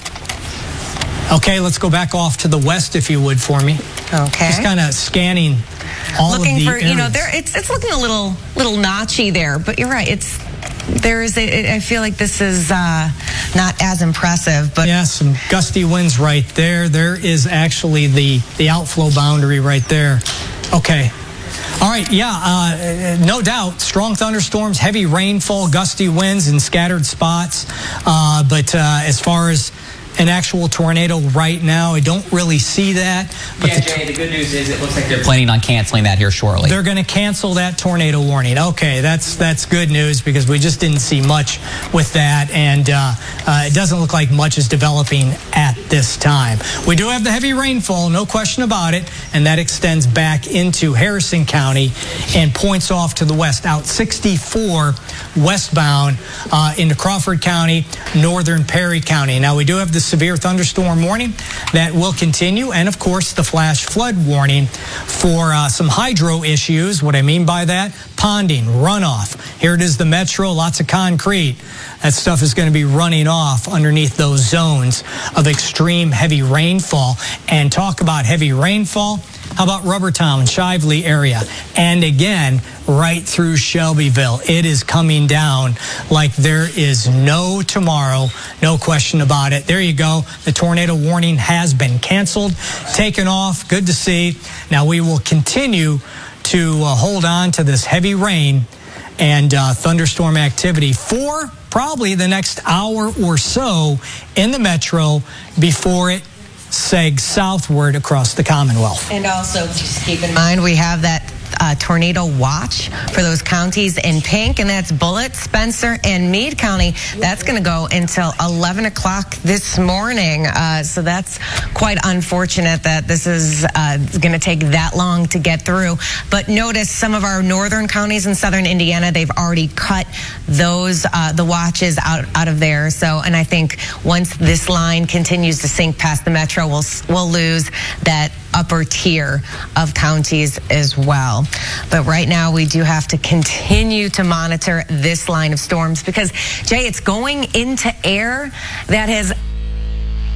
Okay, let's go back off to the west, if you would, for me. Okay. Just kind of scanning all looking of the for, areas. you know, there it's it's looking a little little notchy there, but you're right. It's there is a, I feel like this is uh, not as impressive, but yeah, some gusty winds right there. There is actually the the outflow boundary right there. Okay. All right, yeah, uh, no doubt. Strong thunderstorms, heavy rainfall, gusty winds in scattered spots. Uh, but uh, as far as an actual tornado right now, I don't really see that. But yeah, the, Jay, the good news is it looks like they're planning on canceling that here shortly. They're going to cancel that tornado warning. Okay, that's that's good news because we just didn't see much with that, and uh, uh, it doesn't look like much is developing at this time. We do have the heavy rainfall, no question about it, and that extends back into Harrison County and points off to the west, out sixty-four westbound uh, into Crawford County, northern Perry County. Now, we do have the severe thunderstorm warning that will continue, and of course the flash flood warning for uh, some hydro issues. What I mean by that, ponding, runoff. Here it is, the metro, lots of concrete. That stuff is going to be running off underneath those zones of extreme heavy rainfall. And talk about heavy rainfall, how about Rubbertown, Shively area? And again, right through Shelbyville. It is coming down like there is no tomorrow, no question about it. There you go. The tornado warning has been canceled, taken off. Good to see. Now we will continue to uh, hold on to this heavy rain and uh, thunderstorm activity for probably the next hour or so in the metro before it segs southward across the Commonwealth. And also, just keep in mind, we have that uh, tornado watch for those counties in pink, and that's Bullitt, Spencer, and Meade County. That's going to go until eleven o'clock this morning. Uh, so that's quite unfortunate that this is uh, going to take that long to get through. But notice some of our northern counties in southern Indiana, they've already cut those, uh, the watches out, out of there. So, and I think once this line continues to sink past the metro, we'll, we'll lose that upper tier of counties as well. But right now we do have to continue to monitor this line of storms because, Jay, it's going into air that has